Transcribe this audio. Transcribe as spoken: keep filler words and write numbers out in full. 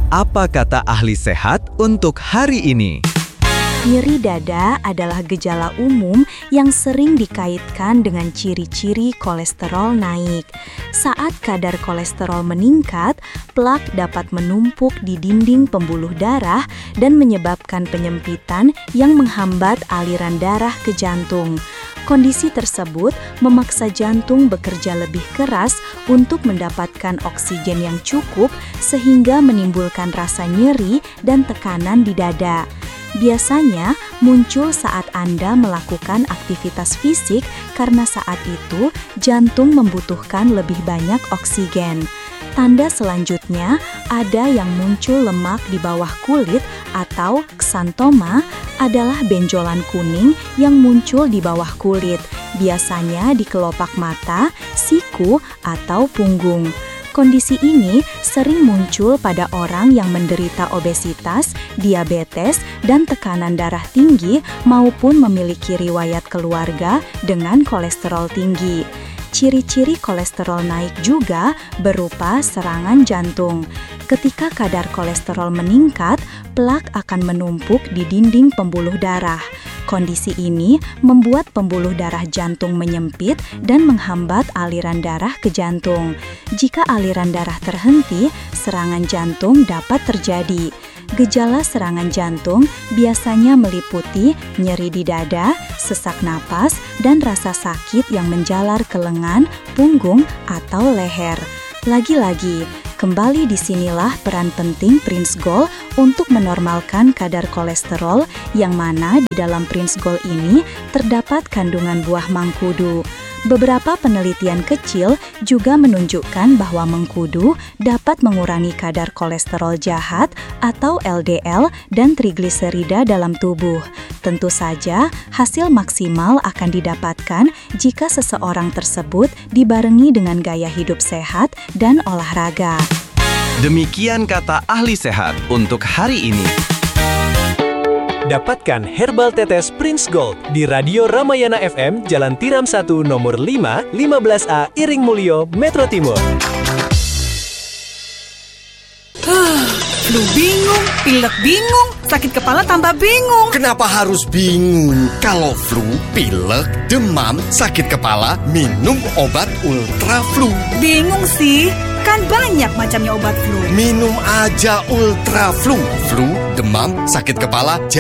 Apa kata ahli sehat untuk hari ini? Nyeri dada adalah gejala umum yang sering dikaitkan dengan ciri-ciri kolesterol naik. Saat kadar kolesterol meningkat, plak dapat menumpuk di dinding pembuluh darah dan menyebabkan penyempitan yang menghambat aliran darah ke jantung. Kondisi tersebut memaksa jantung bekerja lebih keras untuk mendapatkan oksigen yang cukup sehingga menimbulkan rasa nyeri dan tekanan di dada. Biasanya muncul saat Anda melakukan aktivitas fisik karena saat itu jantung membutuhkan lebih banyak oksigen. Tanda selanjutnya ada yang muncul lemak di bawah kulit atau ksantoma adalah benjolan kuning yang muncul di bawah kulit, biasanya di kelopak mata, siku, atau punggung. Kondisi ini sering muncul pada orang yang menderita obesitas, diabetes, dan tekanan darah tinggi maupun memiliki riwayat keluarga dengan kolesterol tinggi. Ciri-ciri kolesterol naik juga berupa serangan jantung. Ketika kadar kolesterol meningkat, plak akan menumpuk di dinding pembuluh darah. Kondisi ini membuat pembuluh darah jantung menyempit dan menghambat aliran darah ke jantung. Jika aliran darah terhenti, serangan jantung dapat terjadi. Gejala serangan jantung biasanya meliputi nyeri di dada, sesak napas, dan rasa sakit yang menjalar ke lengan, punggung, atau leher. Lagi-lagi, kembali disinilah peran penting Prince Gold untuk menormalkan kadar kolesterol yang mana di dalam Prince Gold ini terdapat kandungan buah mangkudu. Beberapa penelitian kecil juga menunjukkan bahwa mengkudu dapat mengurangi kadar kolesterol jahat atau L D L dan trigliserida dalam tubuh. Tentu saja, hasil maksimal akan didapatkan jika seseorang tersebut dibarengi dengan gaya hidup sehat dan olahraga. Demikian kata ahli sehat untuk hari ini. Dapatkan Herbal Tetes Prince Gold di Radio Ramayana F M, Jalan Tiram satu, nomor lima, lima belas A, Iring Mulyo, Metro Timur. Flu bingung, pilek bingung, sakit kepala tambah bingung. Kenapa harus bingung? Kalau flu, pilek, demam, sakit kepala, minum obat Ultra Flu. Bingung sih, kan banyak macamnya obat flu. Minum aja Ultra Flu. Flu, demam, sakit kepala,